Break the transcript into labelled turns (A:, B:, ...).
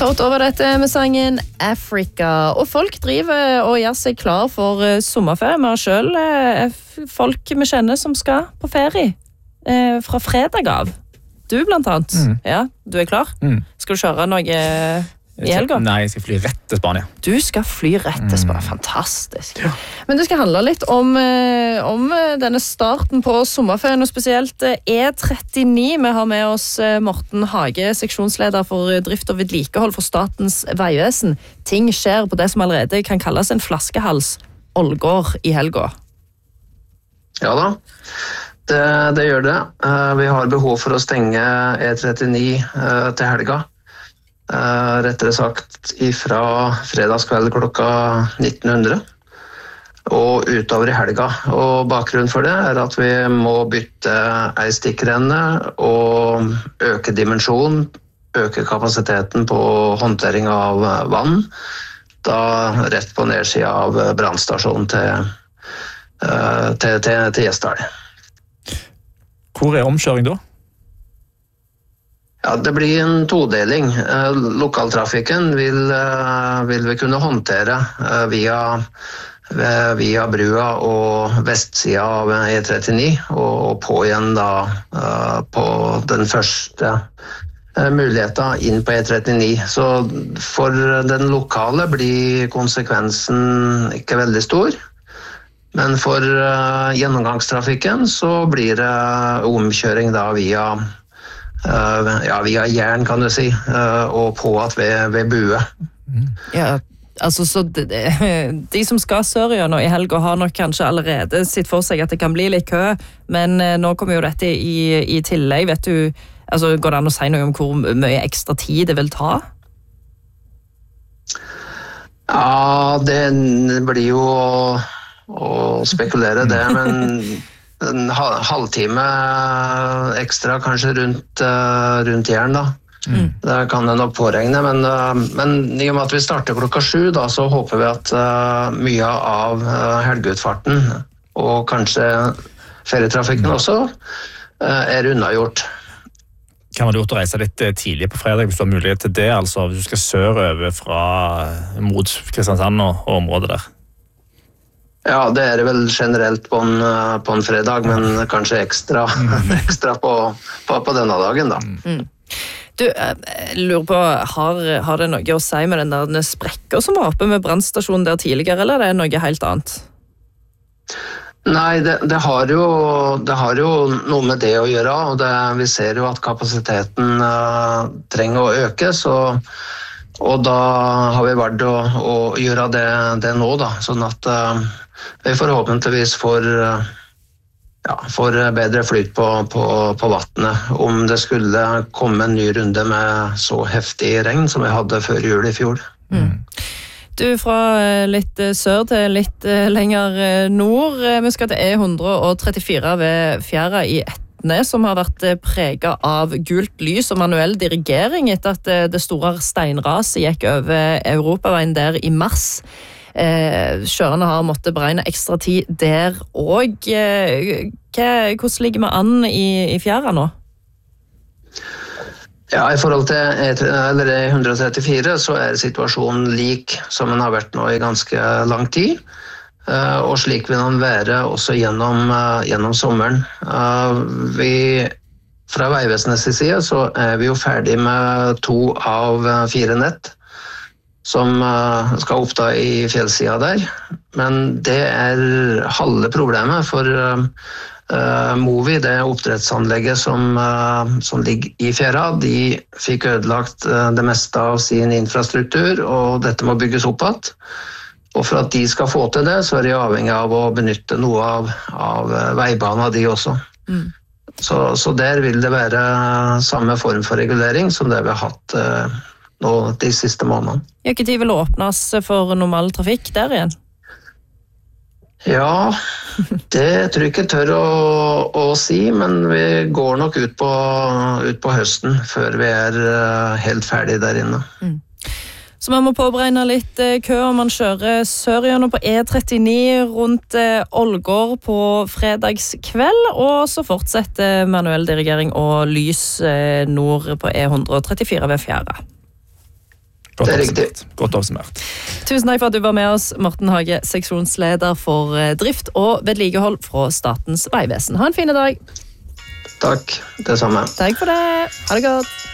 A: Tot over dette med sangen Africa, og folk driver og gjør seg klar for sommerferie. Vi har selv folk vi kjenner som skal på ferie fra fredag av. Du blant annet. Ja, du klar? Skal du kjøre noe i helga?
B: Nei, jeg skal fly rett til Spania.
A: Du skal fly rett til Spania, fantastisk. Ja. Men det skal handle litt om denne starten på sommerferien, og spesielt E39. Vi har med oss Morten Hage, seksjonsleder for drift og vedlikehold for Statens Vegvesen. Ting skjer på det som allerede kan kalles en flaskehals, Ålgård i helga.
C: Ja da, det gjør det. Vi har behov for å stenge E39 til helga. Rettere sagt ifra fredagskveld klokka 1900 og utover i helga. Og bakgrunnen for det at vi må bytte ei stikkrenne og øke dimensjonen, øke kapasiteten på håndtering av vann, da rett på nedsida av brannstasjonen til Gjesdal.
B: Hvor omkjøring da?
C: Ja, det blir en todeling. Lokaltrafikken vil vi kunne håndtere via brua og vestsida av E39 og på igjen da på den første muligheten inn på E39. Så for den lokale blir konsekvensen ikke veldig stor. Men for gjennomgangstrafikken så blir det omkjøring da via jern, kan du si, og på at ved bue.
A: Ja, altså så de som skal sørgjennom i helga har nok kanskje allerede sitt for seg at det kan bli litt kø, men nå kommer jo dette i tillegg, vet du, altså går det an å si noe om hvor mye ekstra tid det vil ta?
C: Ja, det blir jo å spekulere det, men en halvtime ekstra kanskje rundt jern da. Det kan jeg nok påregne, men i og med at vi starter klokka 7 da, så håper vi at mye av helgeutfarten og kanskje ferietrafikken også unnagjort.
B: Kan man gjort å reise litt tidlig på fredag hvis du har mulighet til det, altså hvis du skal sørover mot Kristiansand og området der?
C: Ja, det det vel generelt på en fredag, men kanskje ekstra på denne dagen da.
A: Du, lurer på, har det noe å si med den der sprekker som var oppe med brannstasjonen der tidligere, eller er det noe helt annet?
C: Nei, det har jo noe med det å gjøre, og vi ser jo at kapasiteten trenger å øke, og da har vi valgt å gjøre det nå da, sånn at vi forhåpentligvis får bedre flyt på vattnet om det skulle komme en ny runde med så heftig regn som vi hadde før jul i fjor.
A: Du, fra litt sør til litt lenger nord. Vi skal til E134 ved Fjæra i Etne, som har vært preget av gult lys og manuell dirigering etter at det store steinraset gikk over Europaveien der i mars. Kjørerne har måttet beregne ekstra tid der og hvordan ligger vi an i Fjæra nå?
C: Ja, i forhold til E134 så situasjonen lik som den har vært nå i ganske lang tid, og slik vil den være også gjennom sommeren. Fra Vegvesenets side så vi jo ferdig med 2 av 4 nett som skal oppta i fjellsida der, men det halve problemet for Movi, det oppdrettsanlegget som ligger i Fjæra. De fikk ødelagt det meste av sin infrastruktur, og dette må bygges opp igjen. Og for at de skal få til det, så de avhengig av å benytte noe av veibanen de også. Så der vil det være samme form for regulering som det vi har hatt nå de siste månedene.
A: Hvilken tid vil åpnes for normal trafikk der igjen?
C: Ja, det tror jeg ikke tør å si, men vi går nok ut på høsten før vi helt ferdig der inne.
A: Så man må påberegne litt kø om man kjører sørgjennom på E39 rundt Ålgård på fredagskveld, og så fortsetter manuell dirigering og lys nord på E134 ved Fjæra.
C: Det er riktig.
B: Godt oppsummert.
A: Tusen takk for at du var med oss, Morten Hage, seksjonsleder for drift og vedlikehold fra Statens vegvesen. Ha en fin dag.
C: Takk, det samme.
A: Takk for det. Ha det godt.